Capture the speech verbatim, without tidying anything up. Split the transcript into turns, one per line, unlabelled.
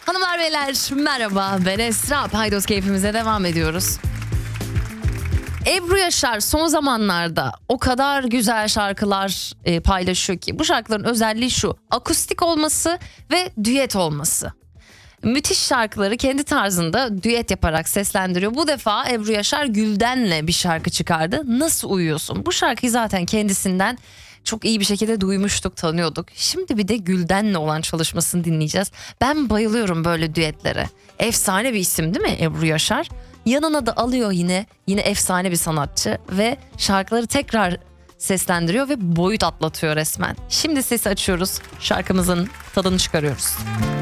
Hanımlar beyler merhaba, ben Esra. Paydos keyfimize devam ediyoruz. Ebru Yaşar son zamanlarda o kadar güzel şarkılar e, paylaşıyor ki. Bu şarkıların özelliği şu: akustik olması ve düet olması. Müthiş şarkıları kendi tarzında düet yaparak seslendiriyor. Bu defa Ebru Yaşar Gülden'le bir şarkı çıkardı. Nasıl Uyuyorsun? Bu şarkıyı zaten kendisinden çok iyi bir şekilde duymuştuk, tanıyorduk. Şimdi bir de Gülden'le olan çalışmasını dinleyeceğiz. Ben bayılıyorum böyle düetlere. Efsane bir isim değil mi Ebru Yaşar? Yanına da alıyor yine yine efsane bir sanatçı ve şarkıları tekrar seslendiriyor ve boyut atlatıyor resmen. Şimdi sesi açıyoruz, şarkımızın tadını çıkarıyoruz.